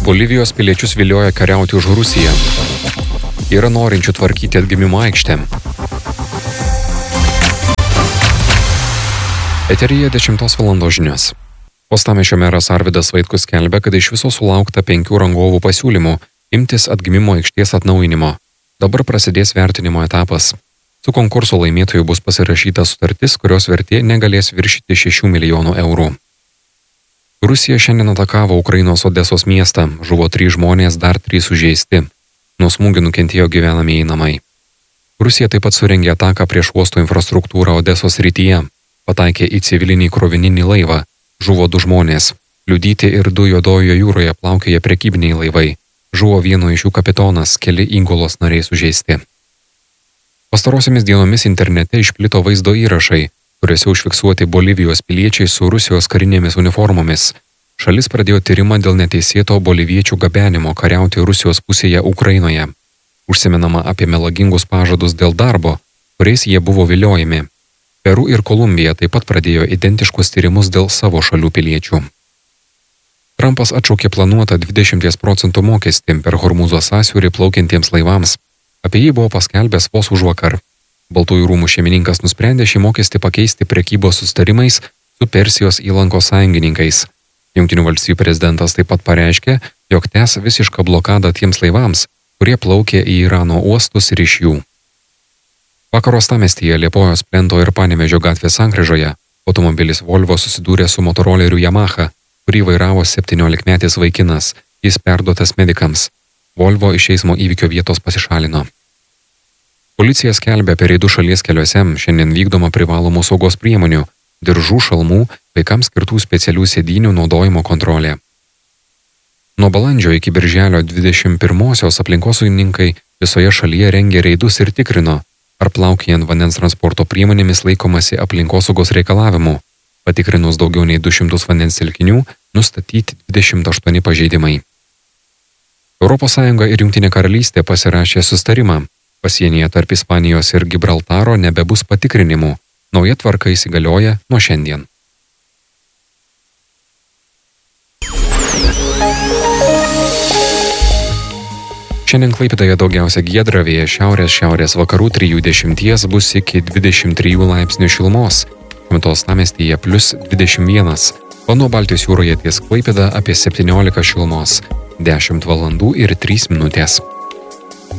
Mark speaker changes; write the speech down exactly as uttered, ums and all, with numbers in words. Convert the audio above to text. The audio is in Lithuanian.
Speaker 1: Bolivijos piliečius vilioja kariauti už Rusiją. Yra norinčių tvarkyti atgimimo aikštę. Eteryje dešimtos valandos žinios. Uostamiesčio meras Arvydas Vaitkus skelbia, kad iš viso sulaukta penkių rangovų pasiūlymų imtis atgimimo aikštės atnaujinimo. Dabar prasidės vertinimo etapas. Su konkurso laimėtoju bus pasirašyta sutartis, kurios vertė negalės viršyti šešių milijonų eurų. Rusija šiandien atakavo Ukrainos Odesos miestą, žuvo trys žmonės, dar trys sužeisti. Nuo smūgių nukentėjo gyvenamieji namai. Rusija taip pat surengė ataką prieš uosto infrastruktūrą Odesos srityje, pataikė į civilinį krovininį laivą, žuvo du žmonės, liudyti ir du Juodojoje jūroje plaukioja prekybiniai laivai, žuvo vieno iš jų kapitonas, keli įgulos nariai sužeisti. Pastarosiamis dienomis internete išplito vaizdo įrašai, kuriuose užfiksuoti Bolivijos piliečiai su Rusijos karinėmis uniformomis. Šalis pradėjo tyrimą dėl neteisėto boliviečių gabenimo kariauti Rusijos pusėje Ukrainoje. Užsimenama apie melagingus pažadus dėl darbo, kuriais jie buvo viliojami. Peru ir Kolumbija taip pat pradėjo identiškus tyrimus dėl savo šalių piliečių. Trumpas atšaukė planuotą dvidešimties procentų mokestį per Hormūzo sąsiaurį plaukiantiems laivams. Apie jį buvo paskelbęs vos užvakar. Baltųjų rūmų šeimininkas nusprendė šį mokestį pakeisti prekybos susitarimais su Persijos įlankos sąjungininkais. Jungtinių valstijų prezidentas taip pat pareiškė, jog tęs visišką blokadą tiems laivams, kurie plaukė į Irano uostus ir iš jų. Vakar uostamiestyje Liepojos plento ir Panevėžio gatvės sankryžoje automobilis Volvo susidūrė su motoroleriu Yamaha, kurį vairavo septyniolikmetis vaikinas, jis perduotas medikams. Volvo iš eismo įvykio vietos pasišalino. Policija skelbia apie reidus šalies keliuose, šiandien vykdoma privalomų saugos priemonių, diržų, šalmų, vaikams skirtų specialių sėdynių naudojimo kontrolė. Nuo balandžio iki birželio dvidešimt pirmosios aplinkosaugininkai visoje šalyje rengė reidus ir tikrino, ar plaukiant vandens transporto priemonėmis laikomasi aplinkosaugos reikalavimų. Patikrinus daugiau nei du šimtus vandens telkinių, nustatyti dvidešimt aštuoni pažeidimai. Europos Sąjunga ir Jungtinė karalystė pasirašė susitarimą. Pasienyje tarp Ispanijos ir Gibraltaro nebebus patikrinimų. Nauja tvarka įsigalioja nuo šiandien. Šiandien Klaipėdoje daugiausia giedra, vėjas šiaurės šiaurės vakarų trijų dešimties bus iki dvidešimt trijų laipsnių šilumos. Uostamiestyje plius dvidešimt vienas, o nuo Baltijos jūroje ties Klaipėda apie septyniolika šilumos. dešimt valandų ir trys minutės.